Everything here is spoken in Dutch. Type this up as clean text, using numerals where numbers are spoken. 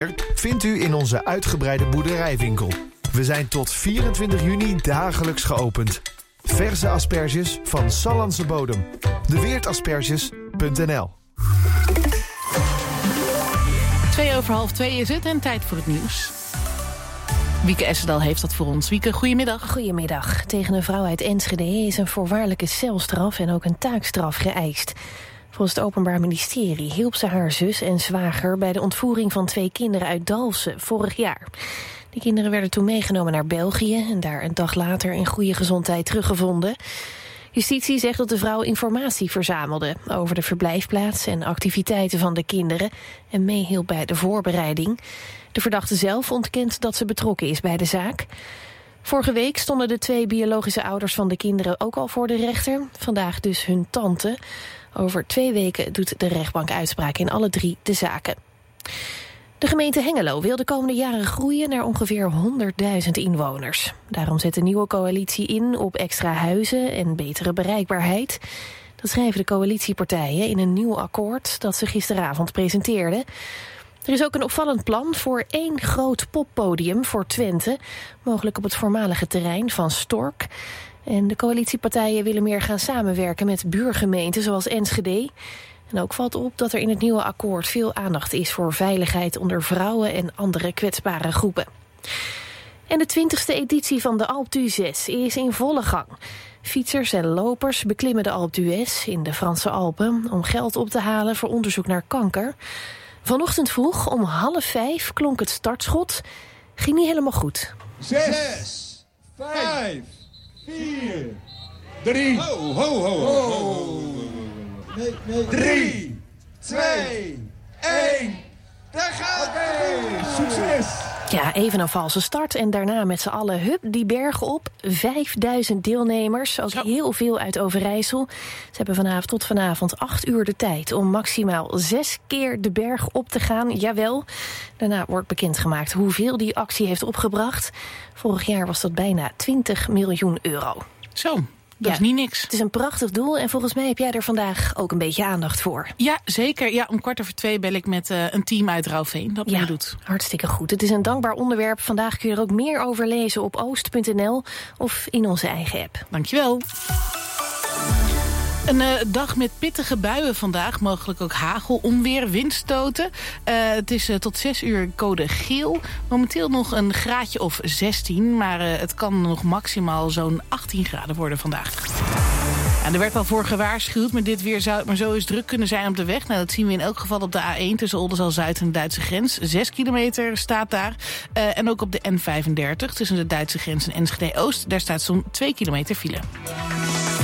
vindt u in onze uitgebreide boerderijwinkel. We zijn tot 24 juni dagelijks geopend. Verse asperges van Sallandse bodem. Deweertasperges.nl. 2:02 is het en tijd voor het nieuws. Wieke Essedal heeft dat voor ons. Wieke, goedemiddag. Goedemiddag. Tegen een vrouw uit Enschede is een voorwaardelijke celstraf en ook een taakstraf geëist. Volgens het Openbaar Ministerie hielp ze haar zus en zwager bij de ontvoering van 2 kinderen uit Dalfsen vorig jaar. Die kinderen werden toen meegenomen naar België en daar een dag later in goede gezondheid teruggevonden. Justitie zegt dat de vrouw informatie verzamelde over de verblijfplaats en activiteiten van de kinderen en meehielp bij de voorbereiding. De verdachte zelf ontkent dat ze betrokken is bij de zaak. Vorige week stonden de 2 biologische ouders van de kinderen ook al voor de rechter. Vandaag dus hun tante. Over 2 weken doet de rechtbank uitspraak in alle 3 de zaken. De gemeente Hengelo wil de komende jaren groeien naar ongeveer 100.000 inwoners. Daarom zet de nieuwe coalitie in op extra huizen en betere bereikbaarheid. Dat schrijven de coalitiepartijen in een nieuw akkoord dat ze gisteravond presenteerden. Er is ook een opvallend plan voor 1 groot poppodium voor Twente, mogelijk op het voormalige terrein van Stork. En de coalitiepartijen willen meer gaan samenwerken met buurgemeenten zoals Enschede. En ook valt op dat er in het nieuwe akkoord veel aandacht is voor veiligheid onder vrouwen en andere kwetsbare groepen. En de 20e editie van de Alpe d'Huez is in volle gang. Fietsers en lopers beklimmen de Alpe d'Huez in de Franse Alpen om geld op te halen voor onderzoek naar kanker. Vanochtend vroeg om 4:30 klonk het startschot. Ging niet helemaal goed. 6, 5, 4, 3. Ho, ho, ho, ho. Nee. 3, 2, 1. Daar gaat het! Succes! Ja, even een valse start en daarna met z'n allen hup die bergen op. 5000 deelnemers, ook heel veel uit Overijssel. Ze hebben tot vanavond 8 uur de tijd om maximaal 6 keer de berg op te gaan. Jawel, daarna wordt bekendgemaakt hoeveel die actie heeft opgebracht. Vorig jaar was dat bijna 20 miljoen euro. Zo. Dat is niet niks. Het is een prachtig doel en volgens mij heb jij er vandaag ook een beetje aandacht voor. Ja, zeker. Ja, om 2:15 bel ik met een team uit Rauwveen dat mee doet. Hartstikke goed. Het is een dankbaar onderwerp. Vandaag kun je er ook meer over lezen op oost.nl of in onze eigen app. Dankjewel. Een dag met pittige buien vandaag. Mogelijk ook hagel, onweer, windstoten. Het is tot 6 uur code geel. Momenteel nog een graadje of 16. Maar het kan nog maximaal zo'n 18 graden worden vandaag. En er werd al voor gewaarschuwd. Met dit weer zou het maar zo eens druk kunnen zijn op de weg. Nou, dat zien we in elk geval op de A1 tussen Oldenzaal-Zuid en de Duitse grens. 6 kilometer staat daar. En ook op de N35 tussen de Duitse grens en Enschede-Oost. Daar staat zo'n 2 kilometer file.